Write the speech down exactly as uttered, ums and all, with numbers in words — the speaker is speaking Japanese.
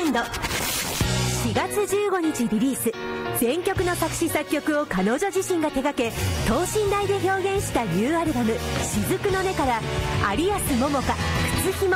ンド。しがつじゅうごにちリリース。全曲の作詞作曲を彼女自身が手掛け、等身大で表現したニューアルバム「雫の音」から有安桃香「靴ひも」